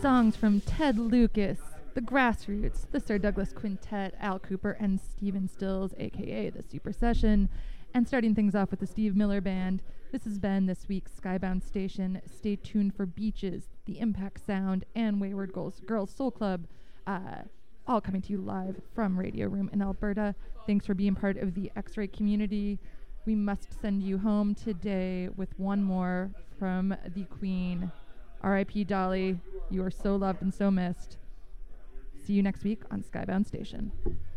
songs from Ted Lucas, The Grassroots, the Sir Douglas Quintet, Al Cooper, and Stephen Stills, a.k.a. the Super Session. And starting things off with the Steve Miller Band, this has been this week's Skybound Station. Stay tuned for Beaches, The Impact Sound, and Wayward Girls Soul Club, all coming to you live from Radio Room in Alberta. Thanks for being part of the X-Ray community. We must send you home today with one more from the Queen. R.I.P. Dolly, you are so loved and so missed. See you next week on Skybound Station.